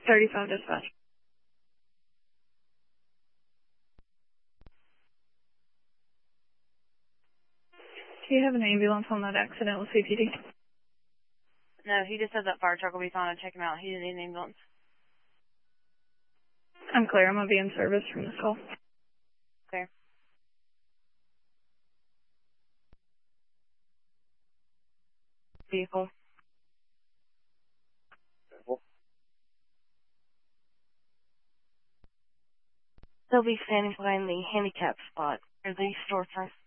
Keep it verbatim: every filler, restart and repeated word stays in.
thirty-five dispatch. Do you have an ambulance on that accident with C P D? No, he just said that fire truck will be fine to check him out. He didn't need an ambulance. I'm clear. I'm going to be in service from this call. Clear. Vehicle. They'll be standing behind the handicap spot or the storefront.